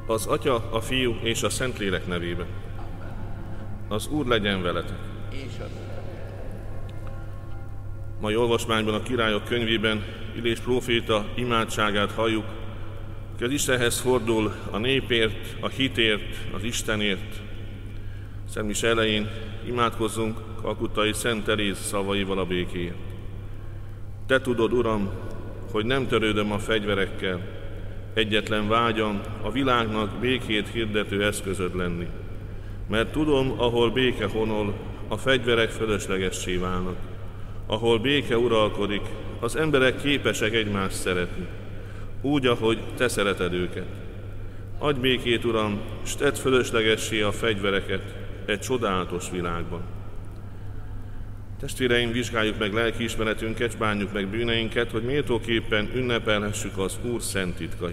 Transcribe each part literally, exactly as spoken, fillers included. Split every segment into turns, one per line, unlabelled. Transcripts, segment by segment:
Az Atya, a Fiú és a Szentlélek nevében. Az Úr legyen veletek. Mai olvasmányban a Királyok könyvében Illés próféta imádságát halljuk, hogy az Istenhez fordul a népért, a hitért, az Istenért. Szent mise elején imádkozzunk kalkuttai Szent Teréz szavaival a békéért. Te tudod, Uram, hogy nem törődöm a fegyverekkel, egyetlen vágyam a világnak békét hirdető eszközöd lenni. Mert tudom, ahol béke honol, a fegyverek fölöslegessé válnak. Ahol béke uralkodik, az emberek képesek egymást szeretni, úgy, ahogy te szereted őket. Adj békét, Uram, s tedd fölöslegessé a fegyvereket egy csodálatos világban. Testvéreim, vizsgáljuk meg lelkiismeretünket, s bánjuk meg bűneinket, hogy méltóképpen ünnepelhessük az Úr szent titkait.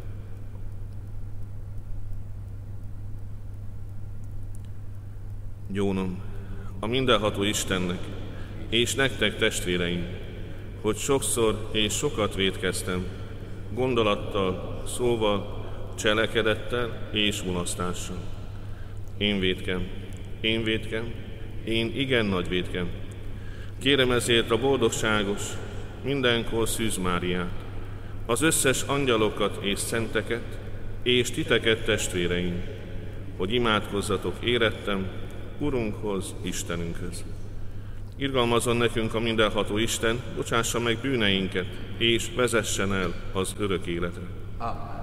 Gyónom a mindenható Istennek, és nektek, testvéreim, hogy sokszor és sokat vétkeztem, gondolattal, szóval, cselekedettel és mulasztással. Én vétkem, én vétkem, én igen nagy vétkem. Kérem ezért a boldogságos, mindenkor Szűz Máriát, az összes angyalokat és szenteket, és titeket, testvéreim, hogy imádkozzatok érettem Urunkhoz, Istenünkhöz. Irgalmazzon nekünk a mindenható Isten, bocsássa meg bűneinket, és vezessen el az örök életre. Amen.